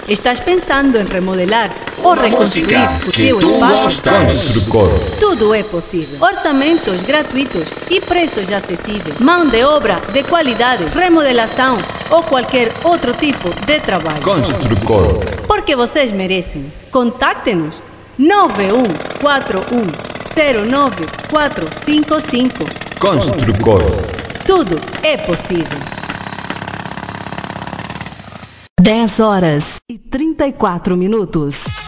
Estás pensando em remodelar ou reconstruir o teu espaço? Construcor. Tudo é possível. Orçamentos gratuitos e preços acessíveis. Mão de obra de qualidade, remodelação ou qualquer outro tipo de trabalho. Construcor. Porque vocês merecem. Contacte-nos 9141094455. Construcor. Tudo é possível. 10 horas e 34 minutos.